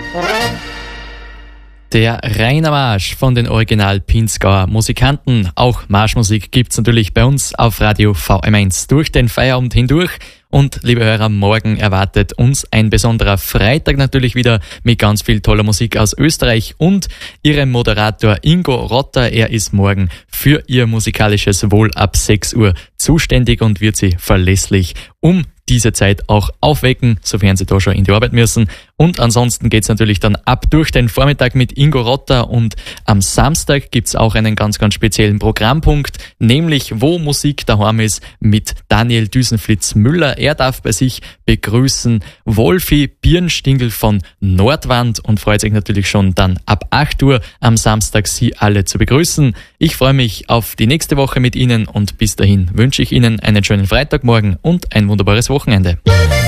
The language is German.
Der Rainer Marsch von den Original Pinzgauer Musikanten. Auch Marschmusik gibt's natürlich bei uns auf Radio VM1 durch den Feierabend hindurch. Und liebe Hörer, morgen erwartet uns ein besonderer Freitag natürlich wieder mit ganz viel toller Musik aus Österreich und Ihrem Moderator Ingo Rotter. Er ist morgen für Ihr musikalisches Wohl ab 6 Uhr zuständig und wird Sie verlässlich um diese Zeit auch aufwecken, sofern Sie da schon in die Arbeit müssen. Und ansonsten geht's natürlich dann ab durch den Vormittag mit Ingo Rotter und am Samstag gibt's auch einen ganz, ganz speziellen Programmpunkt, nämlich wo Musik daheim ist mit Daniel Düsenflitz-Müller. Er darf bei sich begrüßen Wolfi Birnstingel von Nordwand und freut sich natürlich schon dann ab 8 Uhr am Samstag Sie alle zu begrüßen. Ich freue mich auf die nächste Woche mit Ihnen und bis dahin wünsche ich Ihnen einen schönen Freitagmorgen und ein wunderbares Wochenende.